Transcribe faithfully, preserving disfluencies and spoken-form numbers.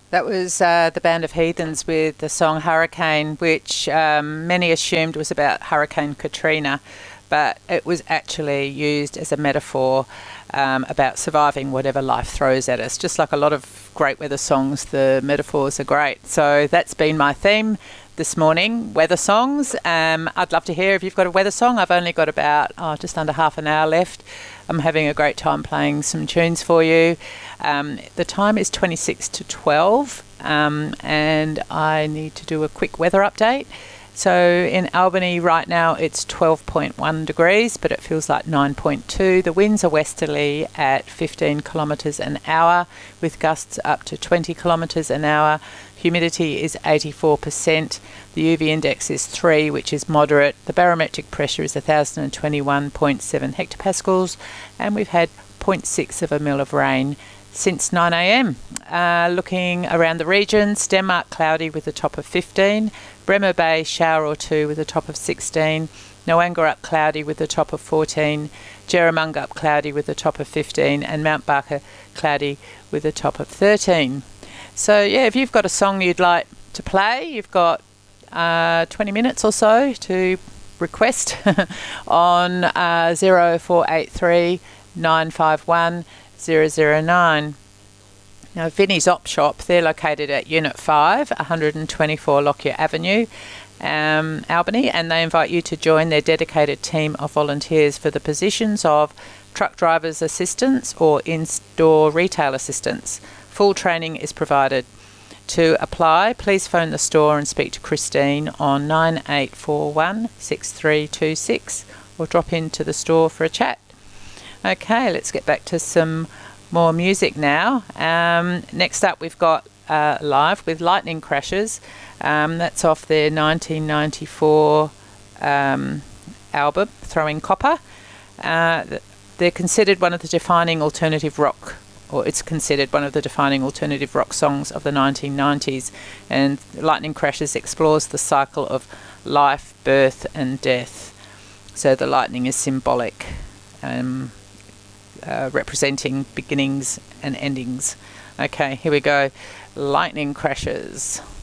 That was uh, the Band of Heathens with the song Hurricane, which um, many assumed was about Hurricane Katrina, but it was actually used as a metaphor um, about surviving whatever life throws at us. Just like a lot of great weather songs, the metaphors are great. So that's been my theme this morning, weather songs. Um, I'd love to hear if you've got a weather song. I've only got about oh, just under half an hour left. I'm having a great time playing some tunes for you. Um, the time is twenty-six to twelve, um, and I need to do a quick weather update. So in Albany right now it's twelve point one degrees, but it feels like nine point two. The winds are westerly at fifteen kilometres an hour with gusts up to twenty kilometres an hour. Humidity is eighty-four percent. The U V index is three, which is moderate. The barometric pressure is one thousand twenty-one point seven hectopascals, and we've had zero point six of a mil of rain since nine a m. Uh, looking around the region, Stenmark cloudy with a top of fifteen, Bremer Bay shower or two with a top of sixteen, Noangerup cloudy with a top of fourteen, Jerramungup cloudy with a top of fifteen, and Mount Barker cloudy with a top of thirteen. So yeah, if you've got a song you'd like to play, you've got uh, twenty minutes or so to request on uh, zero four eight three nine five one zero zero nine. Now Vinnie's Op Shop, they're located at Unit five, one twenty-four Lockyer Avenue, um, Albany, and they invite you to join their dedicated team of volunteers for the positions of truck driver's assistants or in-store retail assistants. Full training is provided. To apply, please phone the store and speak to Christine on nine eight four one six three two six or drop into the store for a chat. Okay, let's get back to some more music now. Um, next up we've got uh, Live with Lightning Crashes. Um, that's off their nineteen ninety-four um, album, Throwing Copper. Uh, they're considered one of the defining alternative rock or it's considered one of the defining alternative rock songs of the nineteen nineties, and Lightning Crashes explores the cycle of life, birth and death. So the lightning is symbolic, um, uh, representing beginnings and endings. Okay, here we go. Lightning Crashes.